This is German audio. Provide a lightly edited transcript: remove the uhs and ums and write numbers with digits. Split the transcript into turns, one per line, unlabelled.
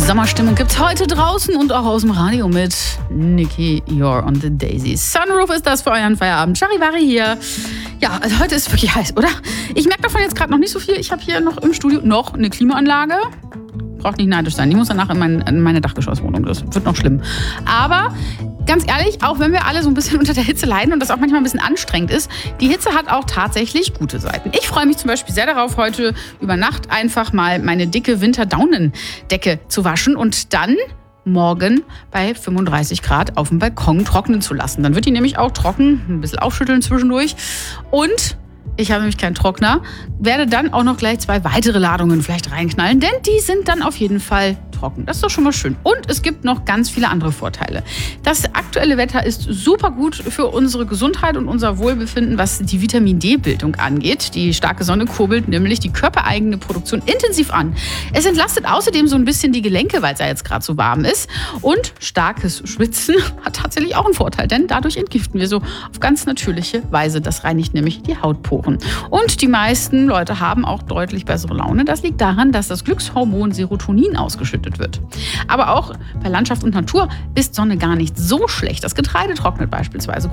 Sommerstimmung gibt's heute draußen und auch aus dem Radio mit Nikki, You're on the Daisy. Sunroof ist das für euren Feierabend. Charivari hier. Ja, also heute ist wirklich heiß, oder? Ich merke davon jetzt gerade noch nicht so viel. Ich habe hier noch im Studio noch eine Klimaanlage. Braucht nicht neidisch sein. Die muss danach in meine Dachgeschosswohnung. Das wird noch schlimm. Aber ganz ehrlich, auch wenn wir alle so ein bisschen unter der Hitze leiden und das auch manchmal ein bisschen anstrengend ist, die Hitze hat auch tatsächlich gute Seiten. Ich freue mich zum Beispiel sehr darauf, heute über Nacht einfach mal meine dicke Winterdaunendecke zu waschen und dann morgen bei 35 Grad auf dem Balkon trocknen zu lassen. Dann wird die nämlich auch trocken, ein bisschen aufschütteln zwischendurch. Und ich habe nämlich keinen Trockner, werde dann auch noch gleich 2 weitere Ladungen vielleicht reinknallen, denn die sind dann auf jeden Fall trocken. Das ist doch schon mal schön. Und es gibt noch ganz viele andere Vorteile. Das aktuelle Wetter ist super gut für unsere Gesundheit und unser Wohlbefinden, was die Vitamin-D-Bildung angeht. Die starke Sonne kurbelt nämlich die körpereigene Produktion intensiv an. Es entlastet außerdem so ein bisschen die Gelenke, weil es ja jetzt gerade so warm ist. Und starkes Schwitzen hat tatsächlich auch einen Vorteil, denn dadurch entgiften wir so auf ganz natürliche Weise. Das reinigt nämlich die Hautporen. Und die meisten Leute haben auch deutlich bessere Laune. Das liegt daran, dass das Glückshormon Serotonin ausgeschüttet wird. Aber auch bei Landschaft und Natur ist Sonne gar nicht so schlecht. Das Getreide trocknet beispielsweise